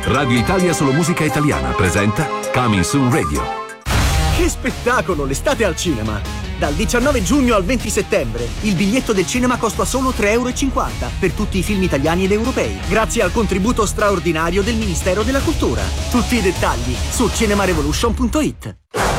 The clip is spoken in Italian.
Radio Italia Solo Musica Italiana presenta Coming Soon Radio. Che spettacolo, l'estate al cinema! Dal 19 giugno al 20 settembre il biglietto del cinema costa solo 3,50 € per tutti i film italiani ed europei, grazie al contributo straordinario del Ministero della Cultura. Tutti i dettagli su cinemarevolution.it.